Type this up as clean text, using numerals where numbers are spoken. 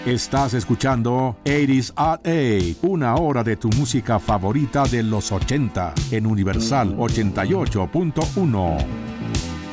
Estás escuchando 80s at 8, una hora de tu música favorita de los 80 en Universal 88.1.